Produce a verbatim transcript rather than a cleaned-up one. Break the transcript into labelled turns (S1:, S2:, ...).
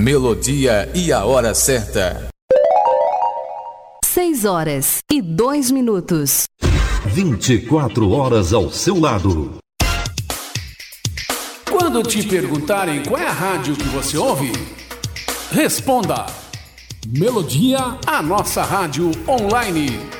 S1: melodia e a hora certa.
S2: Seis horas e dois minutos.
S3: vinte e quatro horas ao seu lado.
S4: Quando te perguntarem qual é a rádio que você ouve, responda: Melodia, a nossa rádio online.